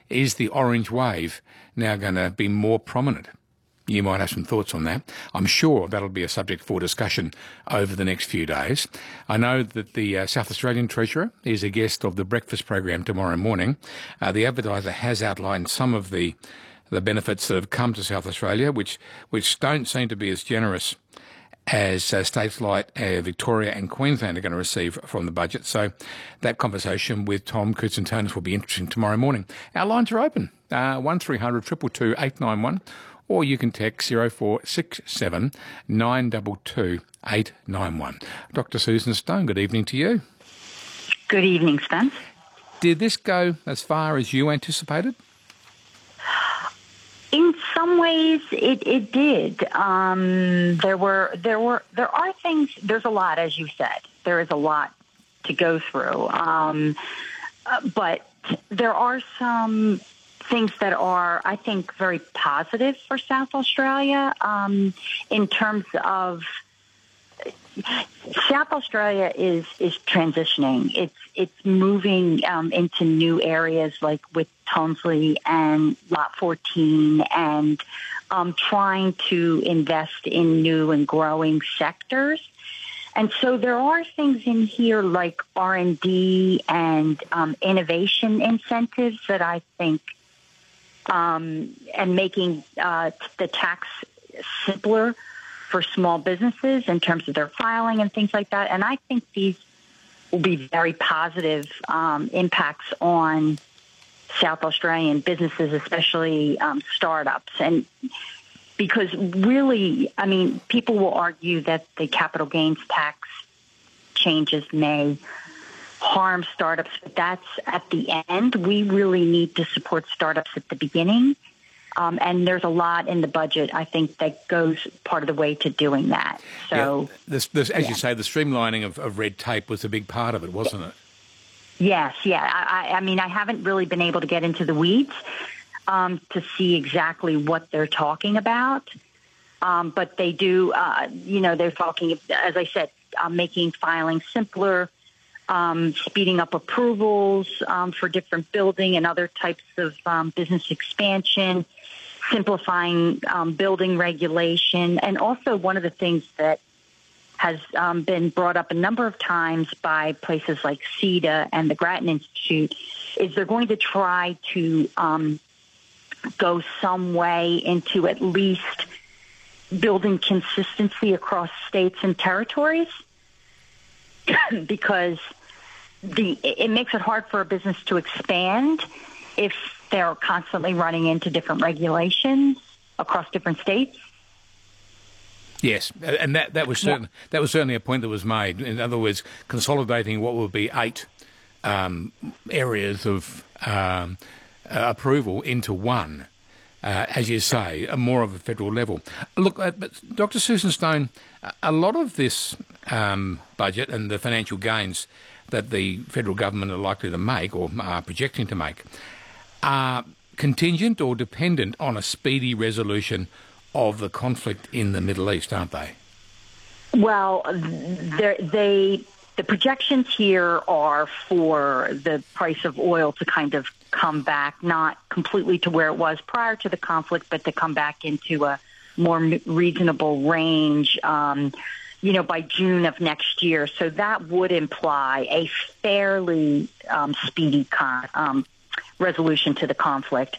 Is the orange wave now going to be more prominent? You might have some thoughts on that. I'm sure that'll be a subject for discussion over the next few days. I know that the South Australian Treasurer is a guest of the breakfast program tomorrow morning. The Advertiser has outlined some of the benefits that have come to South Australia, which don't seem to be as generous as states like Victoria and Queensland are going to receive from the budget. So that conversation with Tom Koutsantonis will be interesting tomorrow morning. Our lines are open, 1300 222 891, or you can text 0467 922 891. Dr. Susan Stone, good evening to you. Good evening, Spence. Did this go as far as you anticipated? In some ways, it did. There are things. There's a lot, as you said. There is a lot to go through, but there are some things that are, I think, very positive for South Australia in terms of South Australia is transitioning. It's moving into new areas like with Tonsley and Lot 14 and trying to invest in new and growing sectors. And so there are things in here like R&D and innovation incentives that I think and making the tax simpler for small businesses in terms of their filing and things like that. And I think these will be very positive impacts on South Australian businesses, especially startups. And because really, I mean, people will argue that the capital gains tax changes may harm startups, but that's at the end. We really need to support startups at the beginning. And there's a lot in the budget, I think, that goes part of the way to doing that. So, as you say, the streamlining of red tape was a big part of it, wasn't it? Yes, yeah. I mean, I haven't really been able to get into the weeds to see exactly what they're talking about. But they do, they're talking, as I said, making filing simpler, speeding up approvals for different building and other types of business expansion, simplifying building regulation. And also one of the things that has been brought up a number of times by places like CETA and the Grattan Institute is they're going to try to go some way into at least building consistency across states and territories because it makes it hard for a business to expand if they're constantly running into different regulations across different states. Yes, and that was certainly a point that was made. In other words, consolidating what would be 8 areas of approval into one, as you say, more of a federal level. Look, Dr. Susan Stone, a lot of this budget and the financial gains that the federal government are likely to make or are projecting to make are contingent or dependent on a speedy resolution of the conflict in the Middle East, aren't they? Well, the projections here are for the price of oil to kind of come back, not completely to where it was prior to the conflict, but to come back into a more reasonable range, by June of next year. So that would imply a fairly speedy resolution to the conflict.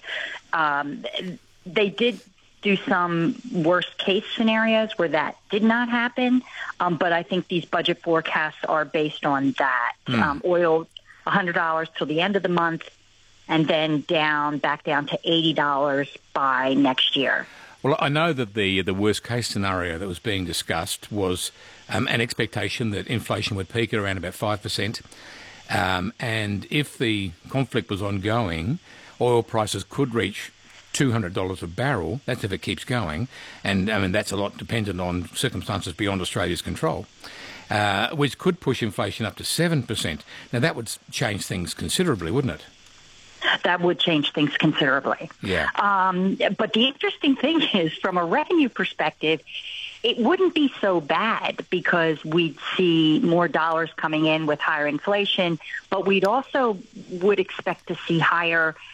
They did do some worst-case scenarios where that did not happen, but I think these budget forecasts are based on that. Oil, $100 till the end of the month, and then back down to $80 by next year. Well, I know that the worst-case scenario that was being discussed was an expectation that inflation would peak at around about 5%, and if the conflict was ongoing, oil prices could reach $200 a barrel. That's if it keeps going, and I mean that's a lot dependent on circumstances beyond Australia's control, which could push inflation up to 7%. Now that would change things considerably, wouldn't it? That would change things considerably. Yeah. But the interesting thing is, from a revenue perspective, it wouldn't be so bad because we'd see more dollars coming in with higher inflation, but we'd also would expect to see higher